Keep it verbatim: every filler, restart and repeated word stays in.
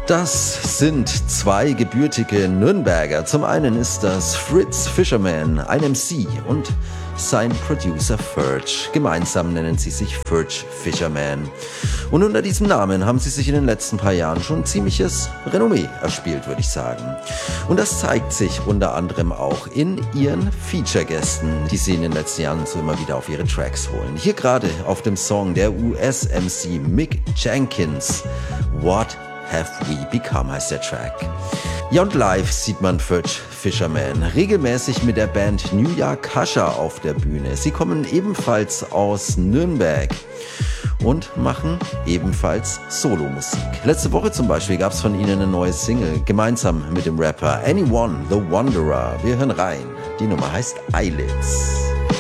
Das sind zwei gebürtige Nürnberger. Zum einen ist das Fritz Fisherman, ein M C, und sein Producer Ferch. Gemeinsam nennen sie sich Ferch Fisherman. Und unter diesem Namen haben sie sich in den letzten paar Jahren schon ziemliches Renommee erspielt, würde ich sagen. Und das zeigt sich unter anderem auch in ihren Feature-Gästen, die sie in den letzten Jahren so immer wieder auf ihre Tracks holen. Hier gerade auf dem Song der U S-M C Mick Jenkins, What Have We Become heißt der Track. Ja, und live sieht man Ferch Fisherman regelmäßig mit der Band New York Hasher auf der Bühne. Sie kommen ebenfalls aus Nürnberg und machen ebenfalls Solomusik. Letzte Woche zum Beispiel gab es von ihnen eine neue Single, gemeinsam mit dem Rapper Anyone the Wanderer. Wir hören rein. Die Nummer heißt Eyelids.